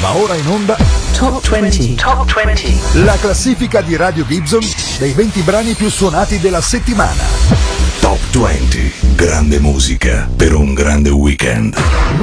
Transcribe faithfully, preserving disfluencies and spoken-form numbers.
Va ora in onda Top venti. Top venti. la classifica di Radio Gibson dei venti brani più suonati della settimana. Top venti. Grande musica per un grande weekend.